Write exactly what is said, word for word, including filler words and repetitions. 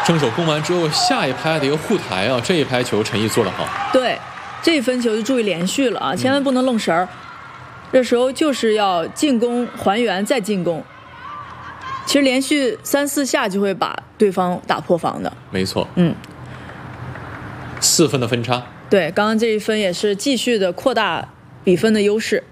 正手攻完之后，下一拍的一个护台啊，这一拍球陈毅做得好。 对，这一分球就注意连续了啊，千万不能愣神儿。嗯、这时候就是要进攻还原再进攻。其实连续三四下就会把对方打破防的。 没错。 嗯。 四分的分差。 对，刚刚这一分也是继续的扩大比分的优势。